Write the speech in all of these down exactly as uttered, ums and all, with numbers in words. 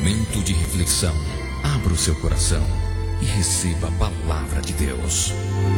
Momento de reflexão. Abra o seu coração e receba a palavra de Deus.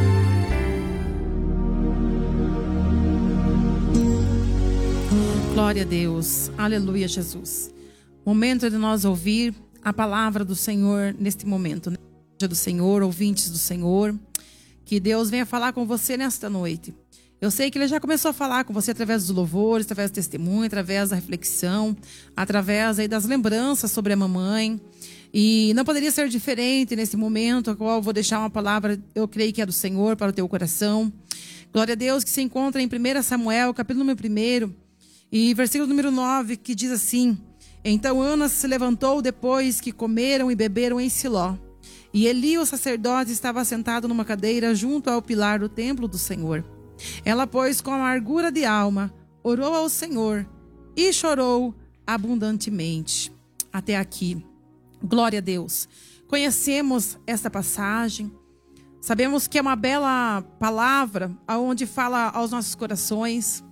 Glória a Deus, aleluia, Jesus. Momento de nós ouvir a palavra do Senhor neste momento, né? Do Senhor, ouvintes do Senhor, que Deus venha falar com você nesta noite. Eu sei que Ele já começou a falar com você através dos louvores, através do testemunho, através da reflexão, através aí das lembranças sobre a mamãe. E não poderia ser diferente nesse momento, a qual eu vou deixar uma palavra, eu creio que é do Senhor, para o teu coração. Glória a Deus, que se encontra em primeiro Samuel, capítulo número um, e versículo número nove, que diz assim: Então Ana se levantou depois que comeram e beberam em Siló. E Eli, o sacerdote, estava sentado numa cadeira junto ao pilar do templo do Senhor. Ela, pois, com amargura de alma, orou ao Senhor e chorou abundantemente. Até aqui. Glória a Deus. Conhecemos esta passagem. Sabemos que é uma bela palavra, onde fala aos nossos corações.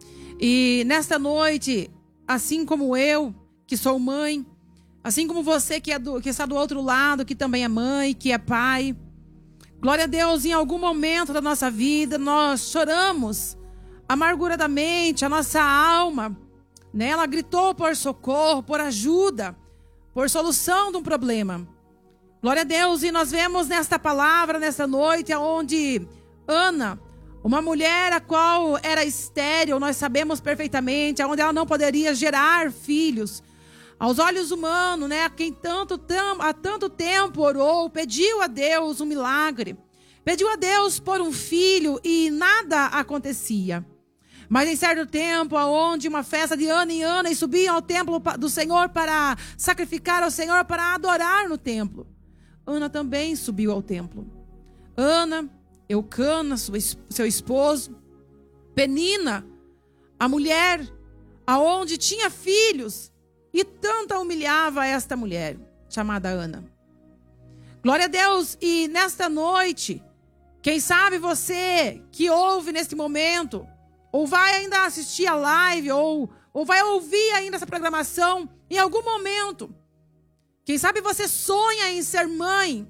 E nesta noite, assim como eu, que sou mãe, assim como você que, é do, que está do outro lado, que também é mãe, que é pai, glória a Deus, em algum momento da nossa vida, nós choramos amarguradamente, a nossa alma, né? Ela gritou por socorro, por ajuda, por solução de um problema. Glória a Deus, e nós vemos nesta palavra, nesta noite, onde Ana, uma mulher a qual era estéril, nós sabemos perfeitamente, onde ela não poderia gerar filhos, aos olhos humanos, né? Quem tanto, tam, há tanto tempo orou, pediu a Deus um milagre, pediu a Deus por um filho e nada acontecia. Mas em certo tempo, onde uma festa de ano em ano, e subiam ao templo do Senhor para sacrificar ao Senhor, para adorar no templo, Ana também subiu ao templo. Ana, Eucana, seu esposo, Penina, a mulher aonde tinha filhos, e tanto humilhava esta mulher, chamada Ana. Glória a Deus, e nesta noite, quem sabe você que ouve neste momento, ou vai ainda assistir a live, ou, ou vai ouvir ainda essa programação, em algum momento, quem sabe você sonha em ser mãe,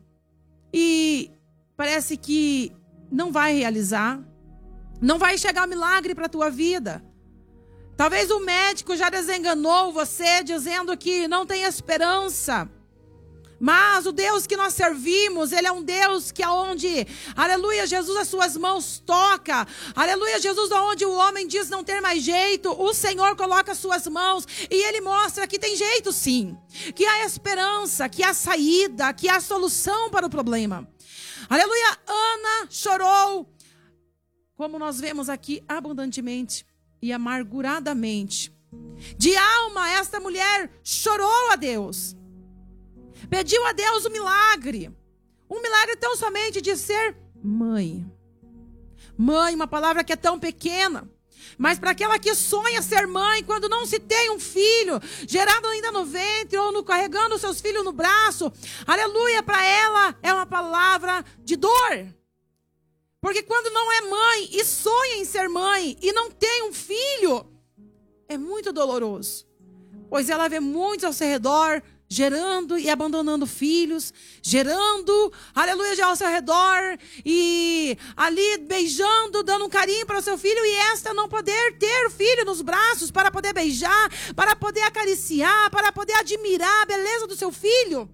e parece que não vai realizar, não vai chegar um milagre para a tua vida. Talvez o médico já desenganou você, dizendo que não tem esperança. Mas o Deus que nós servimos, Ele é um Deus que aonde, aleluia, Jesus, as suas mãos toca. Aleluia, Jesus, aonde o homem diz não ter mais jeito, o Senhor coloca as suas mãos e Ele mostra que tem jeito sim. Que há esperança, que há saída, que há solução para o problema. Aleluia, Ana chorou, como nós vemos aqui, abundantemente e amarguradamente. De alma, esta mulher chorou a Deus. Pediu a Deus um milagre. Um milagre tão somente de ser mãe. Mãe, uma palavra que é tão pequena. Mas para aquela que sonha ser mãe, quando não se tem um filho, gerado ainda no ventre, ou no, carregando os seus filhos no braço, aleluia, para ela é uma palavra de dor. Porque quando não é mãe e sonha em ser mãe e não tem um filho, é muito doloroso. Pois ela vê muitos ao seu redor gerando e abandonando filhos, gerando, aleluia, já ao seu redor e ali beijando, dando um carinho para o seu filho, e esta não poder ter o filho nos braços para poder beijar, para poder acariciar, para poder admirar a beleza do seu filho.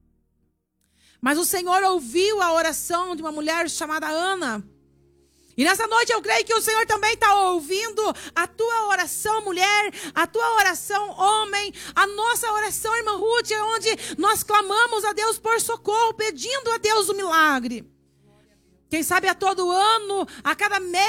Mas o Senhor ouviu a oração de uma mulher chamada Ana. E nessa noite eu creio que o Senhor também está ouvindo a tua oração, mulher, a tua oração, homem, a nossa oração, irmã Ruth, onde nós clamamos a Deus por socorro, pedindo a Deus o milagre. Quem sabe a todo ano, a cada mês,